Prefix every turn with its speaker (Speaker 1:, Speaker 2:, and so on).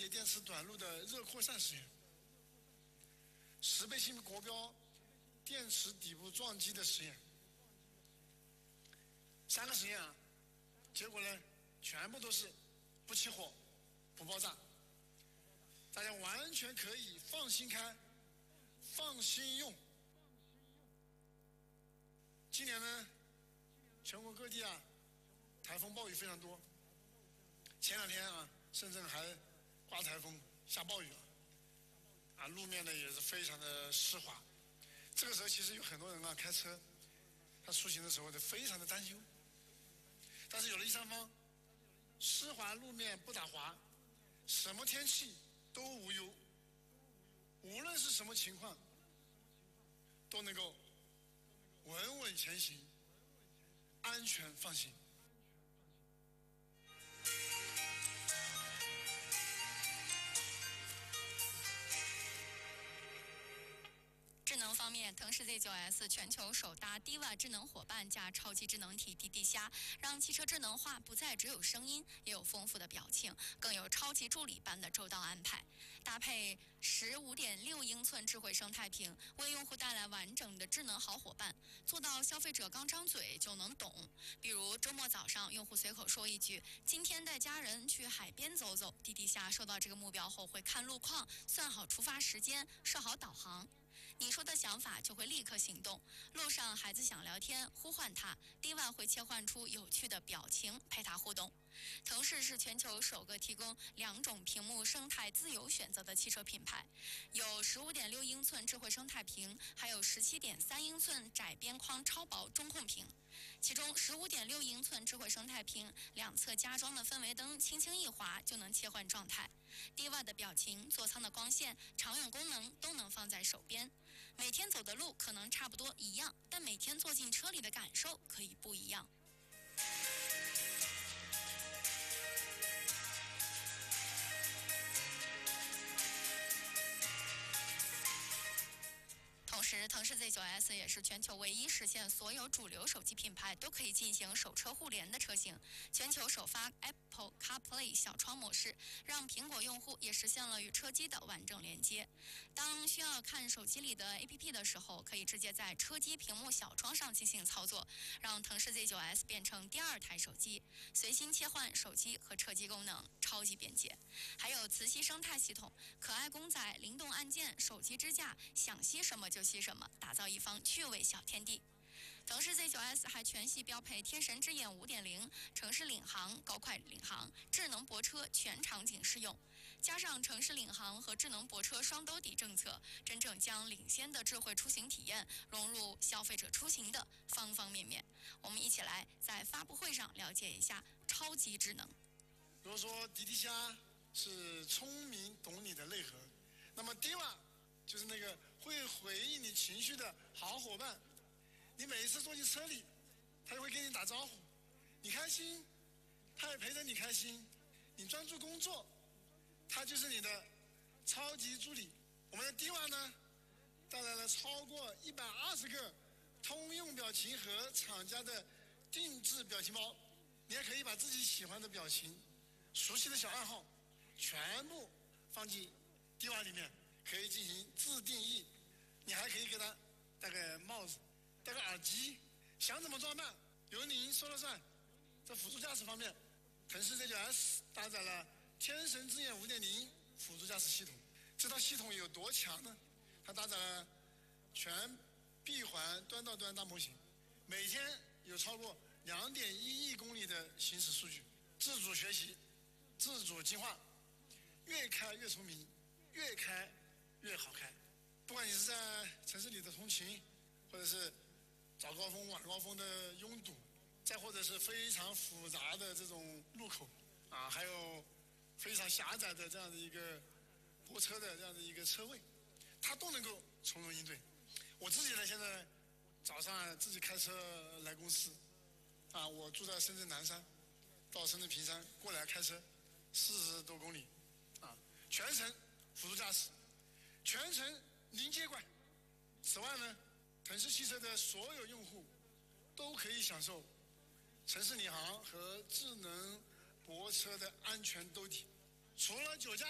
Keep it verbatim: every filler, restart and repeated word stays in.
Speaker 1: 铁电池短路的热扩散实验，十倍性国标电池底部撞击的实验，三个实验啊，结果呢，全部都是不起火、不爆炸，大家完全可以放心开、放心用。今年呢，全国各地啊，台风暴雨非常多。前两天啊，深圳还刮台风、下暴雨了，啊，路面呢也是非常的湿滑。这个时候其实有很多人啊开车，他出行的时候就非常的担忧。但是有了第三方，湿滑路面不打滑，什么天气都无忧，无论是什么情况，都能够稳稳前行，安全放心。
Speaker 2: 智能方面，腾势 Z 九 S 全球首搭 D I V A 智能伙伴加超级智能体滴滴虾，让汽车智能化不再只有声音，也有丰富的表情，更有超级助理般的周到安排。搭配十五点六英寸智慧生态屏，为用户带来完整的智能好伙伴，做到消费者刚张嘴就能懂。比如周末早上，用户随口说一句“今天带家人去海边走走”，滴滴虾收到这个目标后会看路况，算好出发时间，设好导航。你说的想法就会立刻行动。路上孩子想聊天，呼唤他 ，D I V A 会切换出有趣的表情陪他互动。腾势是全球首个提供两种屏幕生态自由选择的汽车品牌，有十五点六英寸智慧生态屏，还有十七点三英寸窄边框超薄中控屏。其中十五点六英寸智慧生态屏两侧加装的氛围灯，轻轻一滑就能切换状态。D I V A 的表情、座舱的光线、常用功能都能放在手边。每天走的路可能差不多一样，但每天坐进车里的感受可以不一样。同时，腾势 Z 九 S 也是全球唯一实现所有主流手机品牌都可以进行手车互联的车型，全球首发 Apple CarPlay 小窗模式，让苹果用户也实现了与车机的完整连接。当需要看手机里的 A P P 的时候，可以直接在车机屏幕小窗上进行操作，让腾势 Z 九 S 变成第二台手机，随心切换手机和车机功能，超级便捷。还有磁吸生态系统，可爱公仔、灵动按键、手机支架，想吸什么就吸什么，打造一方趣味小天地。腾势 Z 九 S 还全系标配天神之眼 五点零、城市领航、高快领航、智能泊车全场景适用，加上城市领航和智能泊车双兜底政策，真正将领先的智慧出行体验融入消费者出行的方方面面。我们一起来在发布会上了解一下超级智能。
Speaker 1: 如果说滴滴虾是聪明懂你的内核，那么 D I V A 就是那个会回应你情绪的好伙伴。你每一次坐进车里，他就会跟你打招呼，你开心，他也陪着你开心。你专注工作，他就是你的超级助理。我们的 D I V A 呢，带来了超过一百二十个通用表情和厂家的定制表情包，你还可以把自己喜欢的表情、熟悉的小暗号全部放进 D I V A 里面，可以进行自定义。你还可以给他戴个帽子，戴个耳机，想怎么装扮由您说了算。在辅助驾驶方面，腾势 Z 九 S 搭载了天神之眼 五点零 辅助驾驶系统。这套系统有多强呢？它搭载了全闭环端到端大模型，每天有超过两点一亿公里的行驶数据，自主学习，自主进化，越开越聪明，越开越好开。不管你是在城市里的通勤，或者是早高峰、晚高峰的拥堵，再或者是非常复杂的这种路口啊，还有非常狭窄的这样的一个泊车的这样的一个车位，它都能够从容应对。我自己呢，现在早上自己开车来公司，啊，我住在深圳南山，到深圳坪山过来开车四十多公里，啊，全程辅助驾驶，全程零接管。此外呢，腾势汽车的所有用户都可以享受城市领航和智能泊车的安全兜底。除了酒驾